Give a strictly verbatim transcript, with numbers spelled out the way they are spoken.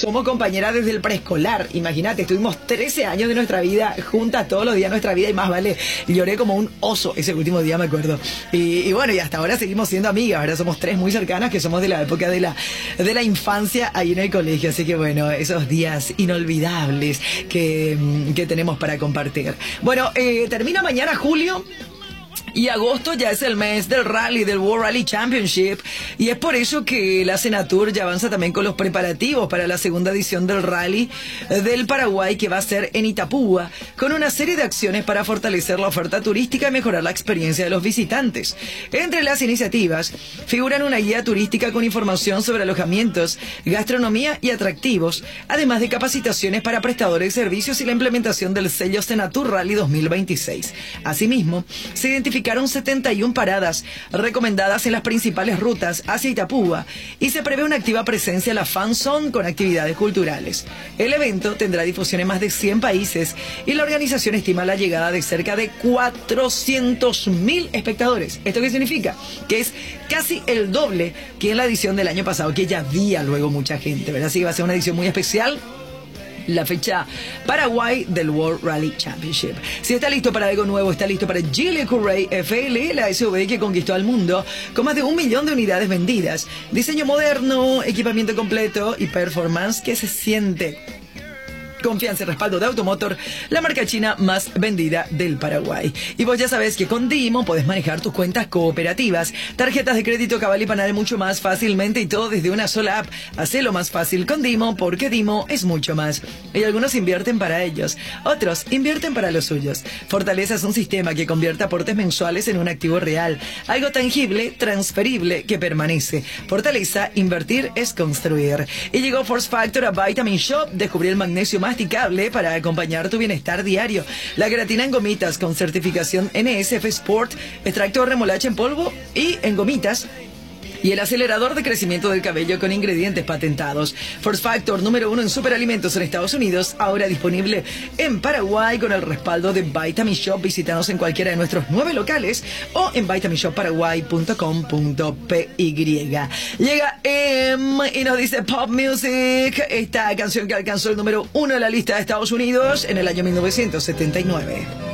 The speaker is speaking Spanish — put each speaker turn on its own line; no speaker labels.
somos compañeras desde el preescolar. Imagínate, estuvimos trece años de nuestra vida juntas todos los días de nuestra vida y más vale, lloré como un oso ese último día, me acuerdo. Y, y bueno, y hasta ahora seguimos siendo amigas, ¿verdad? Somos tres muy cercanas que somos de la época de la, de la infancia ahí en el colegio. Así que bueno, esos días inolvidables que, que tenemos para compartir. Bueno, eh, termina mañana julio. Y agosto ya es el mes del rally, del World Rally Championship, y es por eso que la Senatur ya avanza también con los preparativos para la segunda edición del rally del Paraguay, que va a ser en Itapúa, con una serie de acciones para fortalecer la oferta turística y mejorar la experiencia de los visitantes. Entre las iniciativas figuran una guía turística con información sobre alojamientos, gastronomía y atractivos, además de capacitaciones para prestadores de servicios y la implementación del sello Senatur Rally dos mil veintiséis. Asimismo, se identifica setenta y una paradas recomendadas en las principales rutas hacia Itapúa y se prevé una activa presencia en la Fan Zone con actividades culturales. El evento tendrá difusión en más de cien países y la organización estima la llegada de cerca de cuatrocientos mil espectadores. ¿Esto qué significa? Que es casi el doble que en la edición del año pasado, que ya había luego mucha gente, ¿verdad? Así que va a ser una edición muy especial. La fecha Paraguay del World Rally Championship. Si está listo para algo nuevo, está listo para Geely Courage F L, la S U V que conquistó al mundo con más de un millón de unidades vendidas. Diseño moderno, equipamiento completo y performance que se siente. Confianza y respaldo de Automotor, la marca china más vendida del Paraguay. Y vos ya sabés que con Dimo podés manejar tus cuentas cooperativas, tarjetas de crédito, cabal y panal mucho más fácilmente y todo desde una sola app. Hacelo más fácil con Dimo porque Dimo es mucho más. Y algunos invierten para ellos, otros invierten para los suyos. Fortaleza es un sistema que convierte aportes mensuales en un activo real, algo tangible, transferible, que permanece. Fortaleza, invertir es construir. Y llegó Force Factor a Vitamin Shop, descubrí el magnesio más masticable para acompañar tu bienestar diario. La creatina en gomitas con certificación N S F Sport, extracto de remolacha en polvo y en gomitas. Y el acelerador de crecimiento del cabello con ingredientes patentados. Force Factor número uno en superalimentos en Estados Unidos, ahora disponible en Paraguay con el respaldo de Vitamin Shop. Visítanos en cualquiera de nuestros nueve locales o en vitamin shop paraguay punto com punto p y. Llega M y nos dice Pop Music, esta canción que alcanzó el número uno de la lista de Estados Unidos en el año mil novecientos setenta y nueve.